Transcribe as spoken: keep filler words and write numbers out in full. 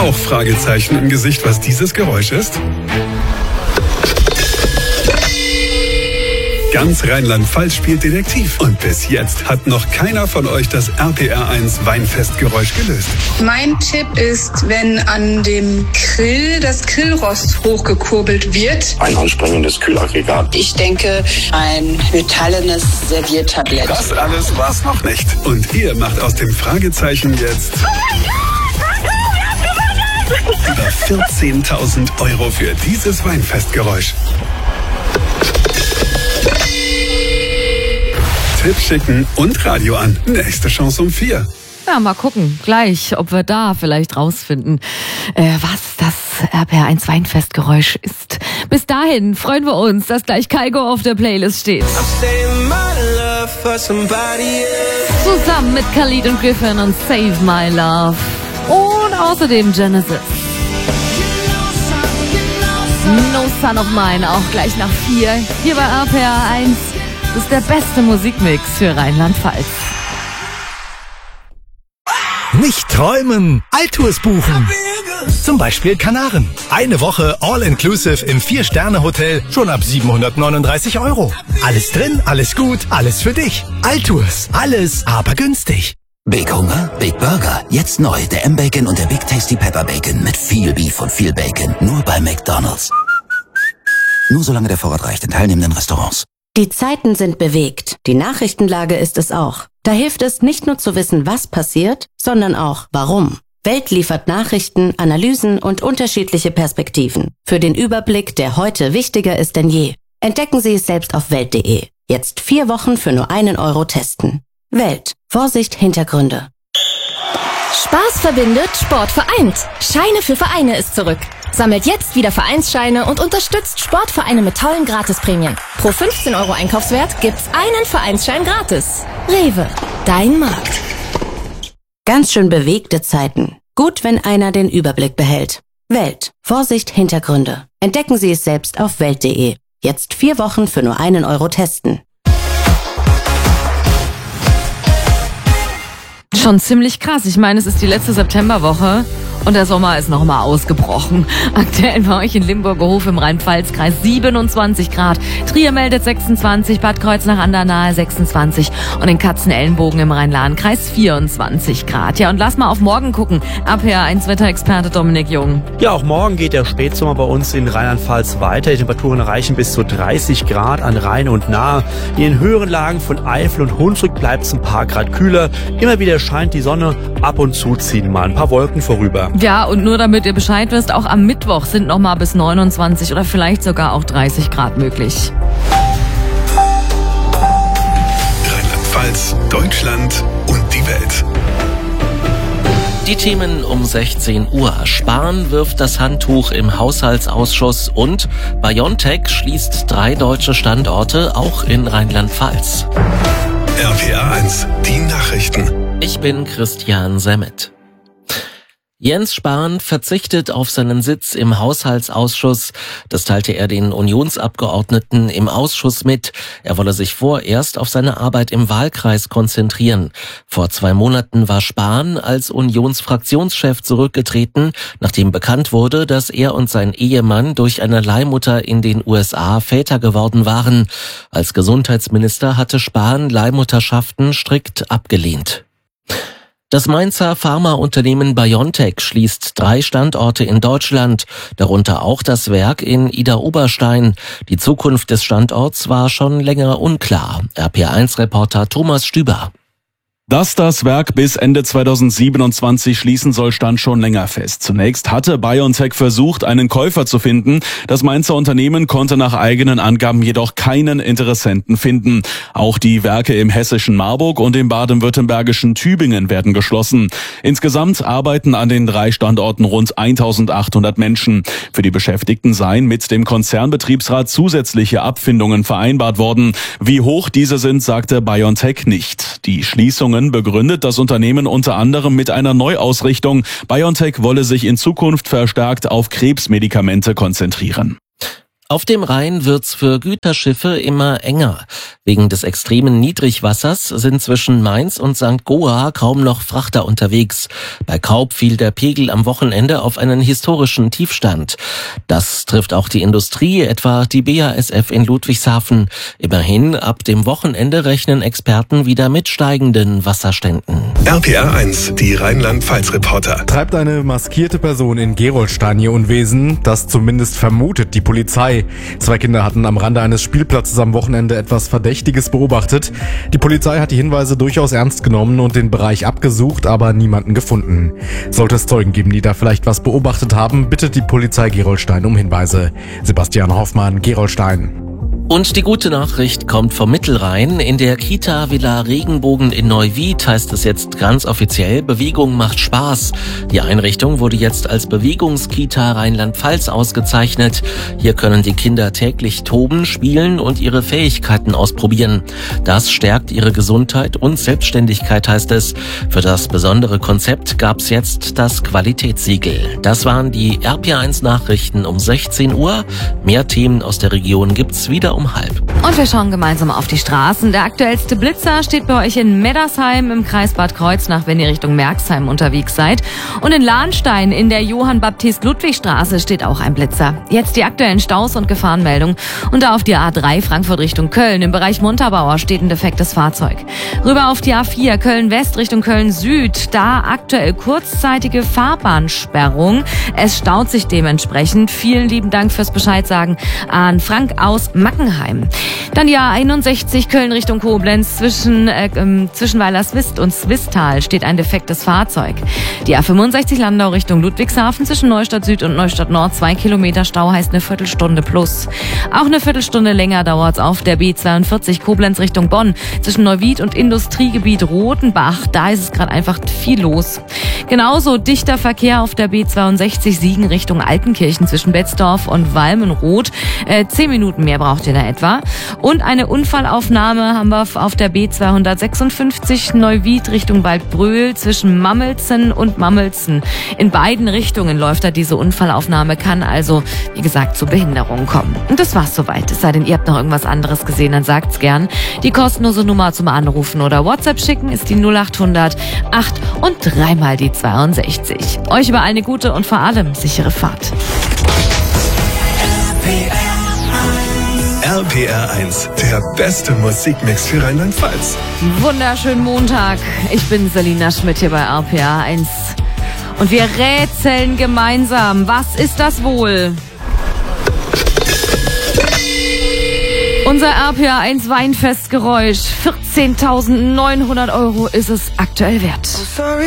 Auch Fragezeichen im Gesicht, was dieses Geräusch ist? Ganz Rheinland-Pfalz spielt Detektiv. Und bis jetzt hat noch keiner von euch das R P R eins Weinfestgeräusch gelöst. Mein Tipp ist, wenn an dem Grill das Grillrost hochgekurbelt wird. Ein anspringendes Kühlaggregat. Ich denke, ein metallenes Serviertablett. Das alles war's noch nicht. Und ihr macht aus dem Fragezeichen jetzt über vierzehntausend Euro für dieses Weinfestgeräusch. Tipp schicken und Radio an. Nächste Chance um vier. Ja, mal gucken, gleich, ob wir da vielleicht rausfinden, äh, was das R P R eins Weinfestgeräusch ist. Bis dahin freuen wir uns, dass gleich Kygo auf der Playlist steht. Zusammen mit Khalid und Griffin und Save My Love. Und außerdem Genesis. No Son of Mine, auch gleich nach vier. Hier bei R P R eins. Das ist der beste Musikmix für Rheinland-Pfalz. Nicht träumen, Altours buchen. Zum Beispiel Kanaren. Eine Woche All-Inclusive im Vier-Sterne-Hotel schon ab siebenhundertneununddreißig Euro. Alles drin, alles gut, alles für dich. Altours, alles aber günstig. Big Hunger, Big Burger. Jetzt neu, der M-Bacon und der Big Tasty Pepper Bacon mit viel Beef und viel Bacon. Nur bei McDonald's. Nur solange der Vorrat reicht in teilnehmenden Restaurants. Die Zeiten sind bewegt. Die Nachrichtenlage ist es auch. Da hilft es nicht nur zu wissen, was passiert, sondern auch warum. Welt liefert Nachrichten, Analysen und unterschiedliche Perspektiven. Für den Überblick, der heute wichtiger ist denn je. Entdecken Sie es selbst auf welt punkt de. Jetzt vier Wochen für nur einen Euro testen. Welt. Vorsicht, Hintergründe. Spaß verbindet, Sport vereint. Scheine für Vereine ist zurück. Sammelt jetzt wieder Vereinsscheine und unterstützt Sportvereine mit tollen Gratisprämien. Pro fünfzehn Euro Einkaufswert gibt's einen Vereinsschein gratis. Rewe, dein Markt. Ganz schön bewegte Zeiten. Gut, wenn einer den Überblick behält. Welt. Vorsicht, Hintergründe. Entdecken Sie es selbst auf welt punkt de. Jetzt vier Wochen für nur einen Euro testen. Schon ziemlich krass. Ich meine, es ist die letzte Septemberwoche und der Sommer ist nochmal ausgebrochen. Aktuell bei euch in Limburger Hof im Rhein-Pfalz-Kreis siebenundzwanzig Grad. Trier meldet sechsundzwanzig, Bad Kreuznach-an-der-Nahe sechsundzwanzig und in Katzenelnbogen im Rhein-Lahn-Kreis vierundzwanzig Grad. Ja, und lass mal auf morgen gucken. R P R eins Wetterexperte Dominik Jung. Ja, auch morgen geht der Spätsommer bei uns in Rheinland-Pfalz weiter. Die Temperaturen erreichen bis zu dreißig Grad an Rhein und Nahe. In den höheren Lagen von Eifel und Hunsrück bleibt es ein paar Grad kühler. Immer wieder scheint die Sonne, ab und zu ziehen mal ein paar Wolken vorüber. Ja, und nur damit ihr Bescheid wisst, auch am Mittwoch sind noch mal bis neunundzwanzig oder vielleicht sogar auch dreißig Grad möglich. Rheinland-Pfalz, Deutschland und die Welt. Die Themen um sechzehn Uhr. Spahn wirft das Handtuch im Haushaltsausschuss und BioNTech schließt drei deutsche Standorte, auch in Rheinland-Pfalz. R P R eins, die Nachrichten. Ich bin Christian Semmet. Jens Spahn verzichtet auf seinen Sitz im Haushaltsausschuss. Das teilte er den Unionsabgeordneten im Ausschuss mit. Er wolle sich vorerst auf seine Arbeit im Wahlkreis konzentrieren. Vor zwei Monaten war Spahn als Unionsfraktionschef zurückgetreten, nachdem bekannt wurde, dass er und sein Ehemann durch eine Leihmutter in den U S A Väter geworden waren. Als Gesundheitsminister hatte Spahn Leihmutterschaften strikt abgelehnt. Das Mainzer Pharmaunternehmen BioNTech schließt drei Standorte in Deutschland, darunter auch das Werk in Idar-Oberstein. Die Zukunft des Standorts war schon länger unklar. R P R eins Reporter Thomas Stüber. Dass das Werk bis Ende zweitausendsiebenundzwanzig schließen soll, stand schon länger fest. Zunächst hatte BioNTech versucht, einen Käufer zu finden. Das Mainzer Unternehmen konnte nach eigenen Angaben jedoch keinen Interessenten finden. Auch die Werke im hessischen Marburg und im baden-württembergischen Tübingen werden geschlossen. Insgesamt arbeiten an den drei Standorten rund eintausendachthundert Menschen. Für die Beschäftigten seien mit dem Konzernbetriebsrat zusätzliche Abfindungen vereinbart worden. Wie hoch diese sind, sagte BioNTech nicht. Die Schließung begründet das Unternehmen unter anderem mit einer Neuausrichtung. BioNTech wolle sich in Zukunft verstärkt auf Krebsmedikamente konzentrieren. Auf dem Rhein wird's für Güterschiffe immer enger. Wegen des extremen Niedrigwassers sind zwischen Mainz und Sankt Goar kaum noch Frachter unterwegs. Bei Kaub fiel der Pegel am Wochenende auf einen historischen Tiefstand. Das trifft auch die Industrie, etwa die B A S F in Ludwigshafen. Immerhin, ab dem Wochenende rechnen Experten wieder mit steigenden Wasserständen. R P R eins, die Rheinland-Pfalz-Reporter. Treibt eine maskierte Person in Gerolstein ihr Unwesen? Das zumindest vermutet die Polizei. Zwei Kinder hatten am Rande eines Spielplatzes am Wochenende etwas Verdächtiges beobachtet. Die Polizei hat die Hinweise durchaus ernst genommen und den Bereich abgesucht, aber niemanden gefunden. Sollte es Zeugen geben, die da vielleicht was beobachtet haben, bittet die Polizei Gerolstein um Hinweise. Sebastian Hoffmann, Gerolstein. Und die gute Nachricht kommt vom Mittelrhein. In der Kita Villa Regenbogen in Neuwied heißt es jetzt ganz offiziell, Bewegung macht Spaß. Die Einrichtung wurde jetzt als Bewegungskita Rheinland-Pfalz ausgezeichnet. Hier können die Kinder täglich toben, spielen und ihre Fähigkeiten ausprobieren. Das stärkt ihre Gesundheit und Selbstständigkeit, heißt es. Für das besondere Konzept gab's jetzt das Qualitätssiegel. Das waren die R P R eins Nachrichten um sechzehn Uhr. Mehr Themen aus der Region gibt's wieder um halb. Und wir schauen gemeinsam auf die Straßen. Der aktuellste Blitzer steht bei euch in Meddersheim im Kreis Bad Kreuznach, wenn ihr Richtung Merxheim unterwegs seid. Und in Lahnstein in der Johann-Baptist-Ludwig-Straße steht auch ein Blitzer. Jetzt die aktuellen Staus und Gefahrenmeldungen. Und da auf die A drei Frankfurt Richtung Köln im Bereich Montabaur steht ein defektes Fahrzeug. Rüber auf die A vier Köln-West Richtung Köln-Süd. Da aktuell kurzzeitige Fahrbahnsperrung. Es staut sich dementsprechend. Vielen lieben Dank fürs Bescheid sagen an Frank aus Mackenheim. Dann die A einundsechzig Köln Richtung Koblenz zwischen, äh, ähm, zwischen Weilerswist und Swistal steht ein defektes Fahrzeug. Die A fünfundsechzig Landau Richtung Ludwigshafen zwischen Neustadt Süd und Neustadt Nord zwei Kilometer Stau heißt eine Viertelstunde plus. Auch eine Viertelstunde länger dauert's auf der B zweiundvierzig Koblenz Richtung Bonn zwischen Neuwied und Industriegebiet Rotenbach. Da ist es gerade einfach viel los. Genauso dichter Verkehr auf der B zweiundsechzig Siegen Richtung Altenkirchen zwischen Betzdorf und Walmenroth. Äh, zehn Minuten mehr braucht ihr da etwa. Und eine Unfallaufnahme haben wir auf der B zweihundertsechsundfünfzig Neuwied Richtung Waldbröl zwischen Mammelsen und Mammelsen. In beiden Richtungen läuft da diese Unfallaufnahme, kann also, wie gesagt, zu Behinderungen kommen. Und das war's soweit. Es sei denn, ihr habt noch irgendwas anderes gesehen, dann sagt's gern. Die kostenlose Nummer zum Anrufen oder WhatsApp schicken ist die null acht hundert acht und dreimal die zweiundsechzig. Euch über eine gute und vor allem sichere Fahrt. R P R eins, der beste Musikmix für Rheinland-Pfalz. Wunderschönen Montag. Ich bin Selina Schmidt hier bei R P R eins. Und wir rätseln gemeinsam. Was ist das wohl? Unser R P R eins Weinfestgeräusch. vierzehntausendneunhundert Euro ist es aktuell wert.